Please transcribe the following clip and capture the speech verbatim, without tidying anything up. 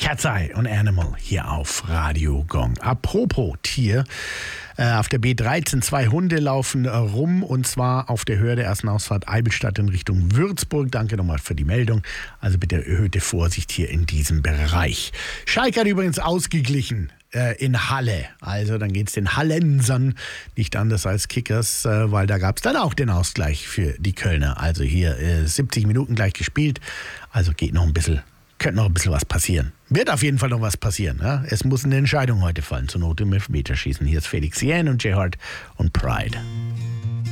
Cat's Eye und Animal hier auf Radio Gong. Apropos Tier, äh, auf der B dreizehn zwei Hunde laufen äh, rum und zwar auf der Höhe der ersten Ausfahrt Eibenstadt in Richtung Würzburg. Danke nochmal für die Meldung. Also bitte erhöhte Vorsicht hier in diesem Bereich. Schalke hat übrigens ausgeglichen äh, in Halle. Also dann geht es den Hallensern nicht anders als Kickers, äh, weil da gab es dann auch den Ausgleich für die Kölner. Also hier äh, siebzig Minuten gleich gespielt. Also geht noch ein bisschen. Könnte noch ein bisschen was passieren. Wird auf jeden Fall noch was passieren. Ja? Es muss eine Entscheidung heute fallen. Zur Not im Elfmeterschießen. Hier ist Felix Jähn und J-Hart und Pride.